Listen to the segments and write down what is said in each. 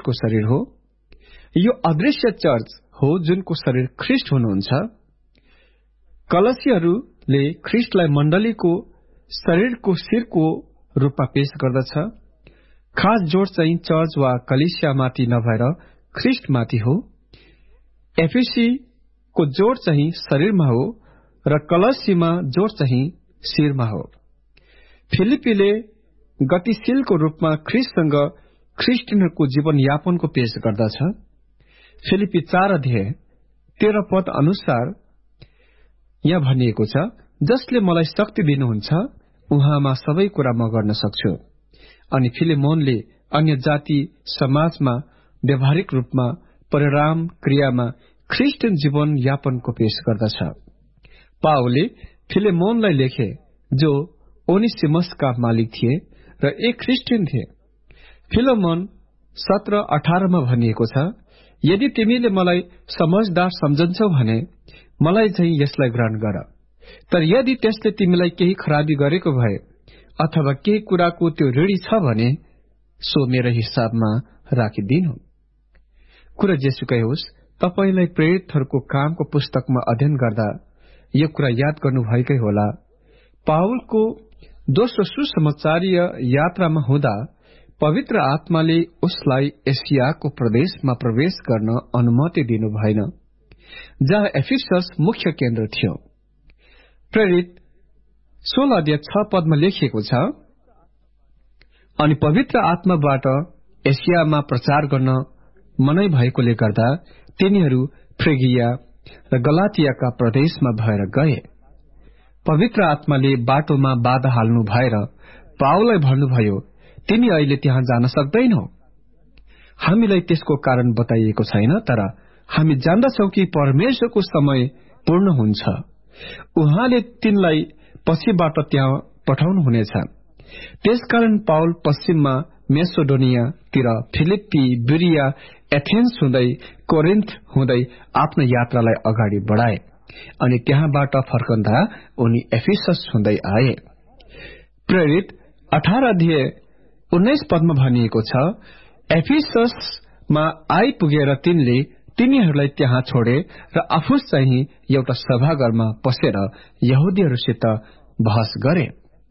ख्रिस्टको शरीर हो। यो अदृश्य चर्च हो जुनको शरीर ख्रिस्ट हुनुहुन्छ। कलसीहरूले ख्रिस्टलाई मण्डलीको शरीरको शिरको रूपमा पेश गर्दछ। खास जोड चाहिँ चर्च वा कलिसियामाथि नभएर ख्रिस्टमाथि हो। एफिसीको जोड चाहिँ शरीरमा हो र कलसीमा जोड चाहिँ शिरमा हो। फिलिपीले गतिशीलको रूपमा ख्रिस्टसँग ख्रिस्टियनहरूको जीवनयापनको पेश गर्दछ। फिलिपी 4:13 अनुसार यहाँ भनिएको छ, जसले मलाई शक्ति दिनुहुन्छ उहाँमा सबै कुरा म गर्न सक्छु। अनि फिलेमोनले अन्य जाति समाजमा व्यावहारिक रूपमा परिणाम क्रियामा ख्रिस्टियन जीवन यापनको पेश गर्दछ। पावलले फिलेमोनलाई लेखे जो ओनेसिमसका मालिक थिए र एक ख्रिस्टियन थिए। फिलेमोन 17:18 भनिएको छ, यदि तिमीले मलाई समझदार सम्झन्छौ भने मलाई चाहिँ यसलाई ग्रहण गर, तर यदि त्यसले तिमीलाई केही खराबी गरेको भए अथवा केही कुराको त्यो ऋणी छ भने सो मेरो हिसाबमा राखिदिनु। कुरा जेसुकै होस्, तपाईलाई प्रेरितहरूको कामको पुस्तकमा अध्ययन गर्दा यो कुरा याद गर्नुभएकै होला। पावलको दोस्रो सुसमाचारीय यात्रामा हुँदा पवित्र आत्माले उसलाई एसियाको प्रदेशमा प्रवेश गर्न अनुमति दिनु भएन, जहाँ एफिसस मुख्य केन्द्र थियो। प्रेरित 16:6 लेखिएको छ, अनि पवित्र आत्माबाट एसियामा प्रचार गर्न मनाई भएकोले गर्दा तिनीहरू फ्रेगिया र गलातियाका प्रदेशमा भएर गए। पवित्र आत्माले बाटोमा बाधा हाल्नु भएर पावललाई भन्नुभयो, तिमी अहिले त्यहाँ जान सक्दैनौ। हामीलाई त्यसको कारण बताइएको छैन, तर हामी जान्दछौ कि परमेश्वरको समय पूर्ण हुन्छ। उहाँले तिनलाई पछिबाट त्यहाँ पठाउनुहुनेछ। त्यसकारण पावल पश्चिममा मेसोडोनियातिर फिलिप्पी, बिरिया, एथेन्स हुँदै कोरिन्थ हुँदै आफ्नो यात्रालाई अगाडि बढाए अनि त्यहाँबाट फर्कँदा उनी एफिसस हुँदै आए। प्रेरित 18:19 भनिएको छ, एफिससमा आइपुगेर तिनले तिनीहरूलाई त्यहाँ छोडे र आफू चाहिँ एउटा सभाघरमा पसेर यहुदीहरूसित बहस गरे।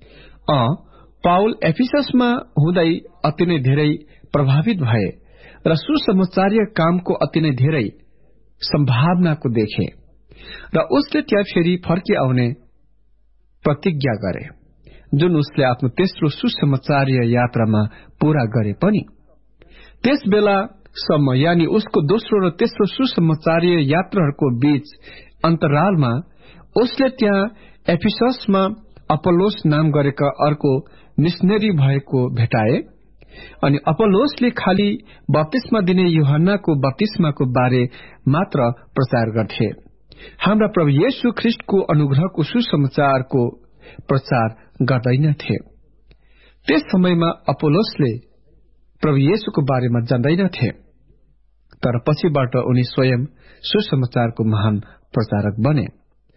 पावल एफिससमा हुँदै अति नै धेरै प्रभावित भए र सुसमाचारीय कामको अति नै धेरै सम्भावनाको देखे र उसले त्यहाँ फेरि फर्की आउने प्रतिज्ञा गरे, जुन उसले आफ्नो तेस्रो सुसमाचारीय यात्रामा पूरा गरे पनि। त्यस बेलासम्म यानी उसको दोस्रो र तेस्रो सुसमाचारीय यात्राहरूको बीच अन्तरालमा उसले त्यहाँ एफिससमा अपोलोस नाम गरेका अर्को मिशनरी भएको भेटाए। अनि अपोलोसले खाली बप्तिस्मा दिने यूहन्नाको बप्तिस्माको बारे मात्र प्रचार गर्थे, हाम्रा प्रभु येशू ख्रिस्टको अनुग्रहको सुसमाचारको प्रचार गर्दैनथे। त्यस समयमा अपोलोसले प्रभु येशूको बारेमा जान्दैनथे, तर पछिबाट उनी स्वयं सुसमाचारको महान प्रचारक बने।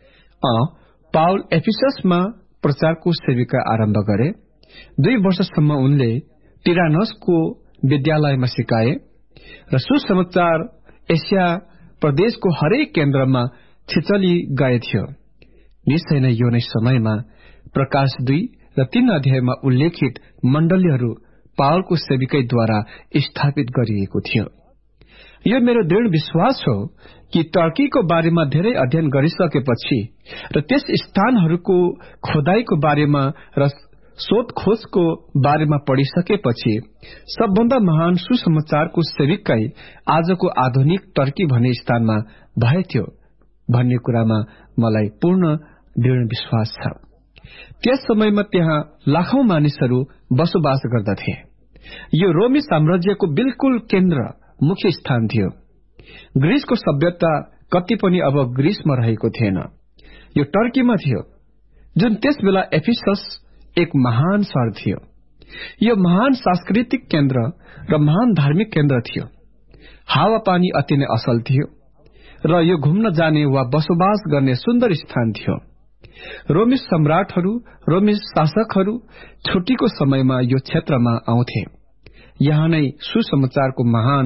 पावल एफिससमा प्रचारको सेविका आरम्भ गरे। 2 वर्षसम्म उनले तिरानसको विद्यालयमा सिकाए र सुसमाचार एसिया प्रदेशको हरेक केन्द्रमा छिचली गएथ्यो। निश्चय नै यो नै समयमा प्रकाश 2 र 3 अध्यायमा उल्लेखित मण्डलीहरू पावलको सेविकैद्वारा स्थापित गरिएको थियो। यो मेरो दृढ़ विश्वास हो कि टर्कीको बारेमा धेरै अध्ययन गरिसकेपछि र त्यस स्थानहरूको खोदाईको बारेमा र शोधखोजको बारेमा पढिसकेपछि सबभन्दा महान सुसमाचारको सेविकै आजको आधुनिक टर्की भन्ने स्थानमा भएथ्यो भन्ने कुरामा मलाई पूर्ण दृढ़ विश्वास छ। त्यस समयमा त्यहाँ लाखौं मानिसहरू बसोबास गर्दथे। यो रोमी साम्राज्यको बिल्कुल केन्द्र मुख्य स्थान थियो। ग्रीसको सभ्यता कति पनि अब ग्रीसमा रहेको थिएन, यो टर्कीमा थियो, जुन त्यस बेला एफिसस एक महान शहर थियो। यो महान सांस्कृतिक केन्द्र र महान धार्मिक केन्द्र थियो। हावापानी अति नै असल थियो र यो घुम्न जाने वा बसोबास गर्ने सुन्दर स्थान थियो। रोमी सम्राटहरू, रोमी शासकहरू छुट्टीको समयमा यो क्षेत्रमा आउँथे। यहाँ नै सुसमाचारको महान